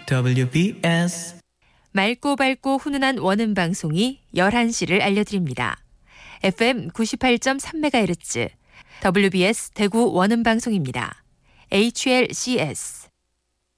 WBS 맑고 밝고 훈훈한 원음 방송이 11시를 알려드립니다. FM 98.3MHz WBS 대구 원음 방송입니다. HLCS